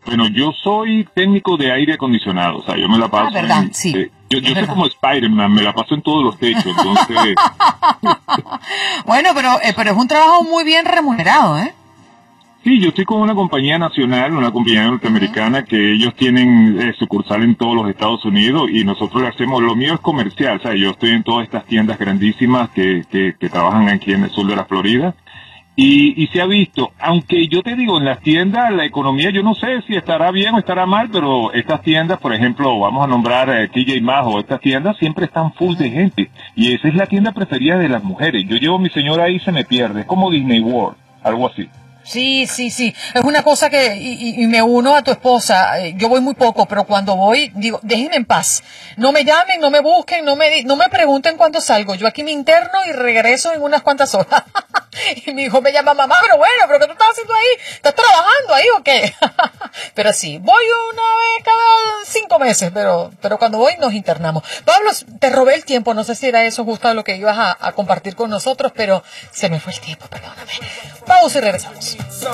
Bueno, yo soy técnico de aire acondicionado, o sea, yo me la paso ¿verdad? Sí. Yo soy como Spider-Man, me la paso en todos los techos, entonces... Bueno, pero es un trabajo muy bien remunerado, ¿eh? Sí, yo estoy con una compañía nacional, una compañía norteamericana, que ellos tienen sucursal en todos los Estados Unidos y nosotros le hacemos, lo mío es comercial, o sea, yo estoy en todas estas tiendas grandísimas que trabajan aquí en el sur de la Florida. Y se ha visto, aunque yo te digo, en las tiendas la economía yo no sé si estará bien o estará mal, pero estas tiendas, por ejemplo, vamos a nombrar TJ Maxx, estas tiendas siempre están full de gente. Y esa es la tienda preferida de las mujeres. Yo llevo a mi señora ahí y se me pierde, es como Disney World, algo así. Sí. Es una cosa que, y me uno a tu esposa. Yo voy muy poco, pero cuando voy, digo, déjenme en paz. No me llamen, no me busquen, no me pregunten cuándo salgo. Yo aquí me interno y regreso en unas cuantas horas. Y mi hijo me llama, mamá, pero ¿qué tú estás haciendo ahí? ¿Estás trabajando ahí o qué? Pero sí, voy una vez cada 5 meses, pero cuando voy nos internamos. Pablo, te robé el tiempo, no sé si era eso justo lo que ibas a compartir con nosotros, pero se me fue el tiempo, perdóname. Pausa y regresamos.